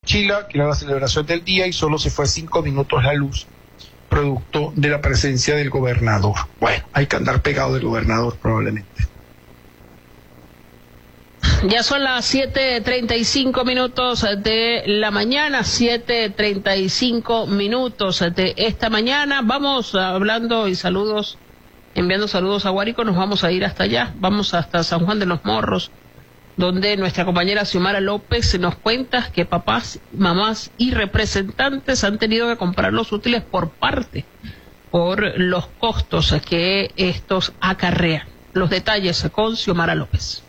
Pichila, que era la celebración del día, y solo se fue 5 minutos la luz, producto de la presencia del gobernador. Bueno, hay que andar pegado del gobernador probablemente. Ya son las 7:35 minutos de la mañana, 7:35 minutos de esta mañana. Vamos hablando y saludos, enviando saludos a Guárico, nos vamos a ir hasta allá, vamos hasta San Juan de los Morros, donde nuestra compañera Xiomara López nos cuenta que papás, mamás y representantes han tenido que comprar los útiles por parte, por los costos que estos acarrean. Los detalles con Xiomara López.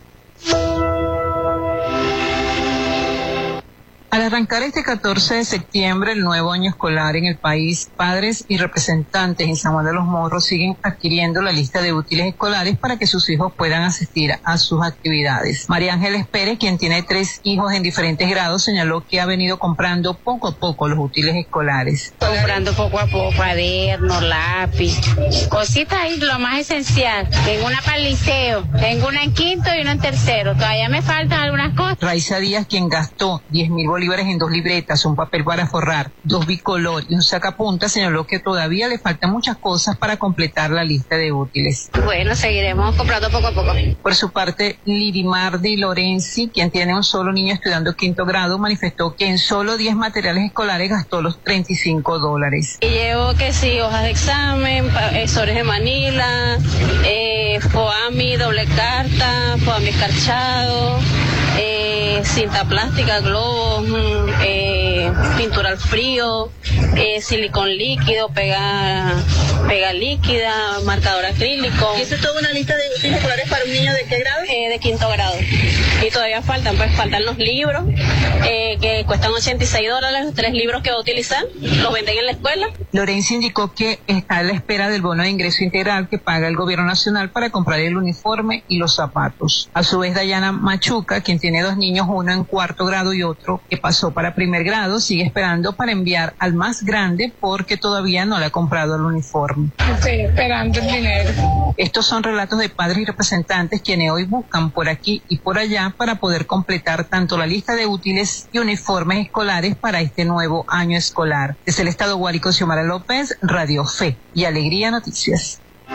Al arrancar este 14 de septiembre el nuevo año escolar en el país, padres y representantes en San Juan de los Morros siguen adquiriendo la lista de útiles escolares para que sus hijos puedan asistir a sus actividades. María Ángeles Pérez, quien tiene 3 hijos en diferentes grados, señaló que ha venido comprando poco a poco los útiles escolares. Comprando poco a poco, cuadernos, lápiz, cositas ahí, lo más esencial. Tengo una para el liceo, tengo una en quinto y una en tercero. Todavía me faltan algunas cosas. Raiza Díaz, quien gastó 10.000 bolívares en 2 libretas, un papel para forrar, 2 bicolor y un sacapuntas, señaló que todavía le faltan muchas cosas para completar la lista de útiles. Bueno, seguiremos comprando poco a poco. Por su parte, Lirimardi Lorenzi, quien tiene un solo niño estudiando 5º grado, manifestó que en solo 10 materiales escolares gastó los $35. Y llevo que sí, hojas de examen, sobres de Manila, foami doble carta, foami escarchado, cinta plástica, globos, pintura al frío, silicón líquido, pega líquida, marcador acrílico. ¿Y eso es toda una lista de útiles escolares para un niño de qué grado? De 5º grado. Y todavía faltan los libros, que cuestan $86, los 3 libros que va a utilizar, los venden en la escuela. Lorenzi indicó que está a la espera del bono de ingreso integral que paga el gobierno nacional para comprar el uniforme y los zapatos. A su vez, Dayana Machuca, quien tiene 2 niños, uno en 4º grado y otro que pasó para 1er grado, sigue esperando para enviar al más grande porque todavía no le ha comprado el uniforme. Estoy esperando el dinero. Estos son relatos de padres y representantes quienes hoy buscan por aquí y por allá para poder completar tanto la lista de útiles y uniformes escolares para este nuevo año escolar. Desde el estado Guárico, Xiomara López, Radio Fe y Alegría Noticias.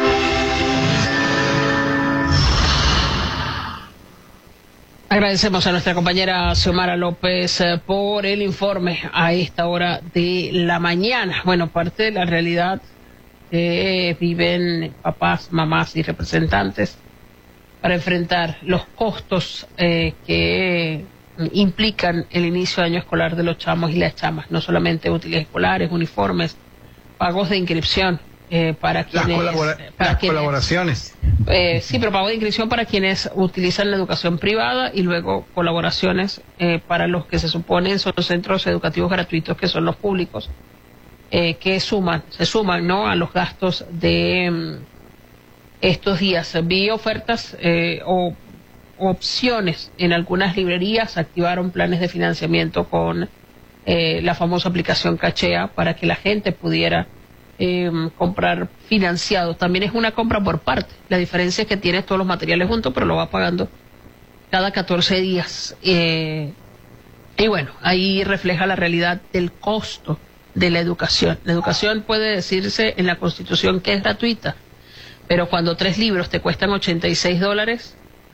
Agradecemos a nuestra compañera Xiomara López por el informe a esta hora de la mañana. Bueno, parte de la realidad que viven papás, mamás y representantes para enfrentar los costos que implican el inicio de año escolar de los chamos y las chamas, no solamente útiles escolares, uniformes, pagos de inscripción para quienes... Colaboraciones. Sí, pero pago de inscripción para quienes utilizan la educación privada y luego colaboraciones para los que se suponen son los centros educativos gratuitos, que son los públicos, que se suman, ¿no?, a los gastos de estos días. Vi ofertas o opciones en algunas librerías, activaron planes de financiamiento con la famosa aplicación Cachea para que la gente pudiera comprar financiado. También es una compra por parte. La diferencia es que tienes todos los materiales juntos, pero lo va pagando cada 14 días. Y bueno, ahí refleja la realidad del costo de la educación. La educación puede decirse en la Constitución que es gratuita, pero cuando 3 libros te cuestan $86,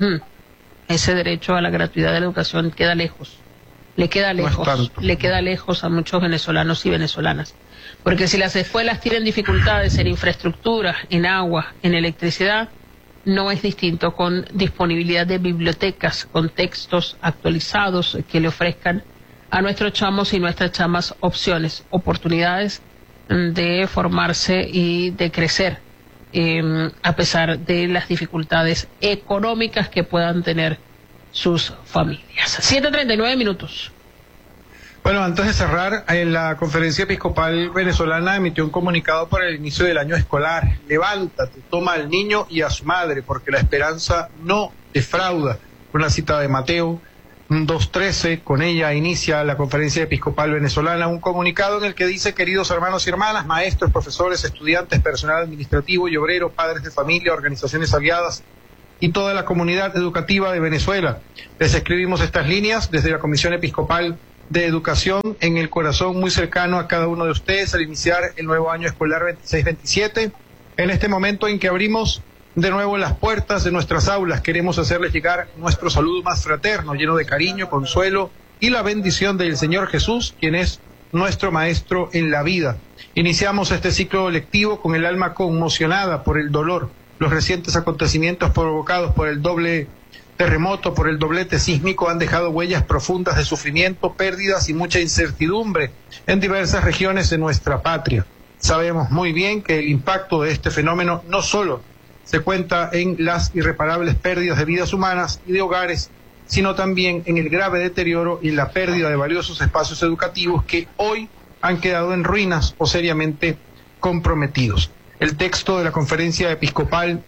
ese derecho a la gratuidad de la educación queda lejos. Le queda lejos a muchos venezolanos y venezolanas. Porque si las escuelas tienen dificultades en infraestructura, en agua, en electricidad, no es distinto con disponibilidad de bibliotecas, con textos actualizados que le ofrezcan a nuestros chamos y nuestras chamas opciones, oportunidades de formarse y de crecer, a pesar de las dificultades económicas que puedan tener sus familias. 7:39 minutos. Bueno, antes de cerrar, la Conferencia Episcopal Venezolana emitió un comunicado para el inicio del año escolar. Levántate, toma al niño y a su madre, porque la esperanza no defrauda. Una cita de Mateo 2:13, con ella inicia la Conferencia Episcopal Venezolana un comunicado en el que dice: queridos hermanos y hermanas, maestros, profesores, estudiantes, personal administrativo y obrero, padres de familia, organizaciones aliadas y toda la comunidad educativa de Venezuela. Les escribimos estas líneas desde la Comisión Episcopal de educación en el corazón muy cercano a cada uno de ustedes al iniciar el nuevo año escolar 26-27. En este momento en que abrimos de nuevo las puertas de nuestras aulas, queremos hacerles llegar nuestro saludo más fraterno, lleno de cariño, consuelo y la bendición del Señor Jesús, quien es nuestro Maestro en la vida. Iniciamos este ciclo lectivo con el alma conmocionada por el dolor, los recientes acontecimientos provocados por el doble terremoto, por el doblete sísmico, han dejado huellas profundas de sufrimiento, pérdidas y mucha incertidumbre en diversas regiones de nuestra patria. Sabemos muy bien que el impacto de este fenómeno no solo se cuenta en las irreparables pérdidas de vidas humanas y de hogares, sino también en el grave deterioro y la pérdida de valiosos espacios educativos que hoy han quedado en ruinas o seriamente comprometidos. El texto de la Conferencia Episcopal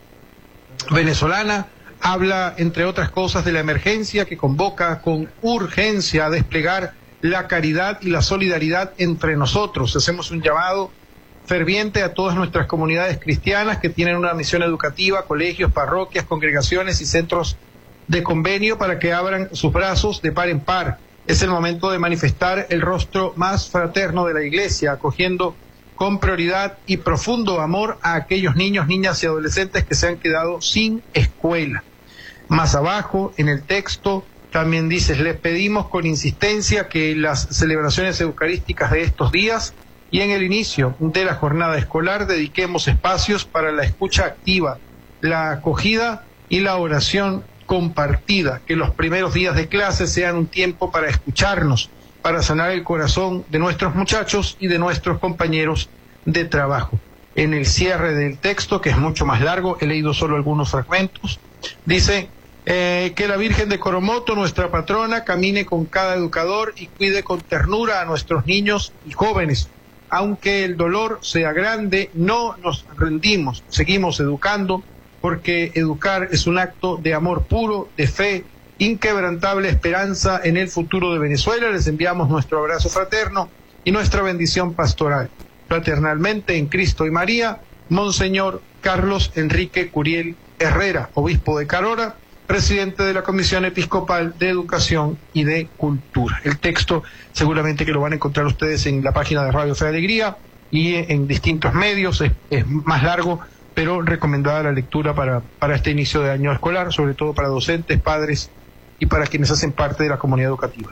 Venezolana habla, entre otras cosas, de la emergencia que convoca con urgencia a desplegar la caridad y la solidaridad entre nosotros. Hacemos un llamado ferviente a todas nuestras comunidades cristianas que tienen una misión educativa, colegios, parroquias, congregaciones y centros de convenio para que abran sus brazos de par en par. Es el momento de manifestar el rostro más fraterno de la Iglesia, acogiendo con prioridad y profundo amor a aquellos niños, niñas y adolescentes que se han quedado sin escuela. Más abajo, en el texto, también dice: les pedimos con insistencia que las celebraciones eucarísticas de estos días y en el inicio de la jornada escolar dediquemos espacios para la escucha activa, la acogida y la oración compartida, que los primeros días de clase sean un tiempo para escucharnos, para sanar el corazón de nuestros muchachos y de nuestros compañeros de trabajo. En el cierre del texto, que es mucho más largo, he leído solo algunos fragmentos, dice que la Virgen de Coromoto, nuestra patrona, camine con cada educador y cuide con ternura a nuestros niños y jóvenes. Aunque el dolor sea grande, no nos rendimos, seguimos educando, porque educar es un acto de amor puro, de fe, inquebrantable esperanza en el futuro de Venezuela. Les enviamos nuestro abrazo fraterno y nuestra bendición pastoral. Fraternalmente en Cristo y María, Monseñor Carlos Enrique Curiel Herrera, obispo de Carora, presidente de la Comisión Episcopal de Educación y de Cultura. El texto seguramente que lo van a encontrar ustedes en la página de Radio Fe y Alegría y en distintos medios, es más largo, pero recomendada la lectura para este inicio de año escolar, sobre todo para docentes, padres y para quienes hacen parte de la comunidad educativa.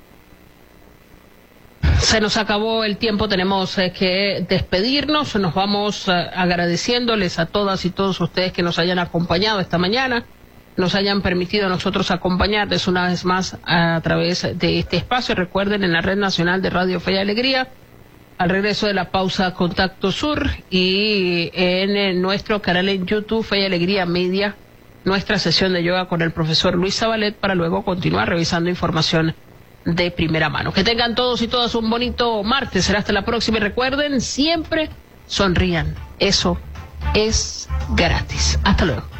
Se nos acabó el tiempo, tenemos que despedirnos, nos vamos agradeciéndoles a todas y todos ustedes que nos hayan acompañado esta mañana, nos hayan permitido a nosotros acompañarles una vez más a través de este espacio. Recuerden, en la Red Nacional de Radio Fe y Alegría, al regreso de la pausa, Contacto Sur, y en nuestro canal en YouTube, Fe y Alegría Media, nuestra sesión de yoga con el profesor Luis Zabalet, para luego continuar revisando información de primera mano. Que tengan todos y todas un bonito martes. Será hasta la próxima y recuerden, siempre sonrían. Eso es gratis. Hasta luego.